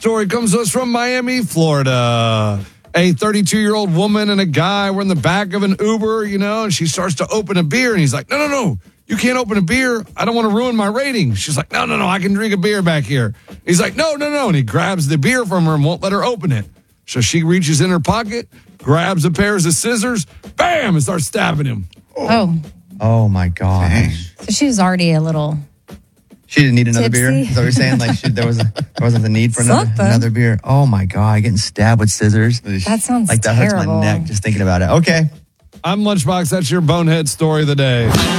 story comes to us from Miami, Florida. A 32-year-old woman and a guy were in the back of an Uber, and she starts to open a beer. And he's like, no, you can't open a beer. I don't want to ruin my rating. She's like, no, I can drink a beer back here. He's like, no. And he grabs the beer from her and won't let her open it. So she reaches in her pocket, grabs a pair of scissors, bam, and starts stabbing him. Oh, my gosh. So she was already a little... She didn't need another tipsy. beer? Is that what you're saying? Like there wasn't the need for another beer? Oh, my God. Getting stabbed with scissors. That sounds like that terrible. hurts my neck just thinking about it. Okay. I'm Lunchbox. That's your bonehead story of the day.